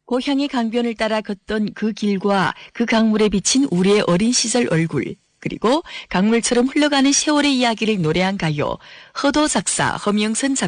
고향의 강변을 따라 걷던 그 길과 그 강물에 비친 우리의 어린 시절 얼굴, 그리고 강물처럼 흘러가는 세월의 이야기를 노래한 가요, 허도작사 허명선